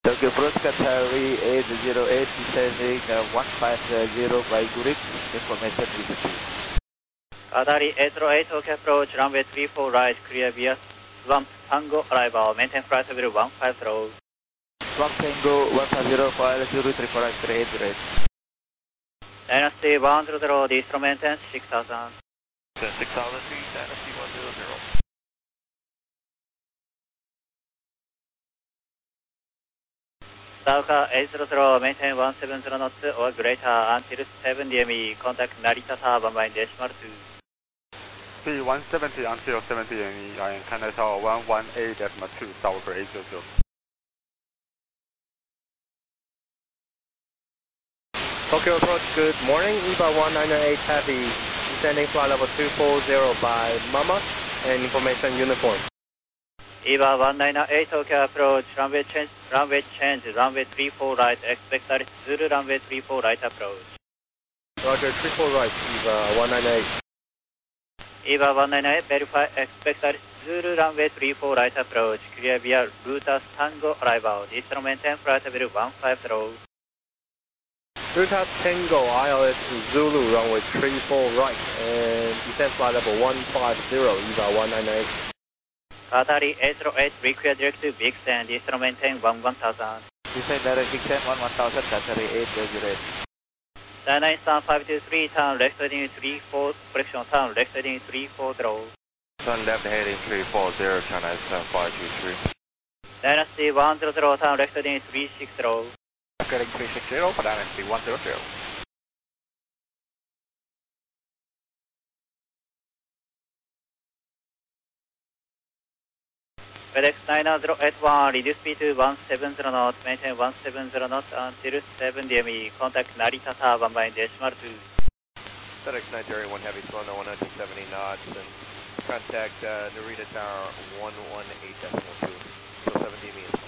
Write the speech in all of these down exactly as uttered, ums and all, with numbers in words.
Tokyo approach Qatari eight zero eight descending uh, one five zero by Zurich, information received. Qatari eight zero eight Tokyo approach runway three four right, clear via Swamp Tango arrival, maintain flight level one five zero. Swamp Tango one five zero, file zero three four right, eight zero eight. Dynasty one zero zero, the instrument maintenance six thousand. six thousand feet, Dynasty one zero zero. Sauka eight zero zero, maintain one seven zero knots or greater until seven D M E, contact Narita Tower by decimal two. C one seventy until seven D M E, I am Canada Tower one one eight decimal two, Tower for eight zero zero. Tokyo approach, good morning, E B A one nine nine eight Heavy, descending flight level two four zero by Mama, and information uniform. E B A one nine nine eight Tokyo approach, runway change, runway change, runway three four right, expect that Zulu runway three four right approach. Roger, three four right, E B A one nine eight. E B A one nine nine eight, verify, expect that Zulu runway three four right approach, clear via Rutas Tango arrival, instrument maintain flight level one five zero. Rutas Tango, I L S Zulu, runway three four right, and descent flight level one five zero, E B A one nine nine eight. Qatari eight zero eight, require direct to Big Sand, instrument maintain one one thousand. Descend direct Big Sand one one thousand, Qatari eight zero eight. Dynasty Sun five two three, turn left heading three four, correction, turn left heading three four zero. Turn left heading three four zero, China Sun five two three. Dynasty one zero zero, turn left heading three six zero. Heading three six zero for Dynasty one zero zero. FedEx nine zero eight one, reduce speed to one seven zero knots, maintain one seven zero knots until seven D M E, contact Narita Tower one by decimal two. FedEx Nigeria one Heavy, slow now one hundred seventy knots, and contact uh, Narita Tower one one eight decimal two, so seven D M E.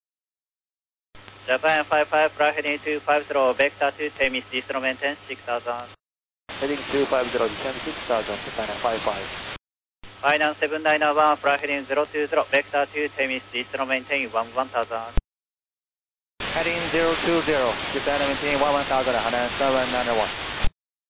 Japan five five, flight heading two five zero, vector to Temis, instrument maintain six thousand. Heading two five zero, descend six thousand, Japan five five. Finance seven nine one, flight heading zero two zero, vector to Temis, instrument maintain one one thousand. Heading zero two zero, Japan maintain one one thousand, seven nine one.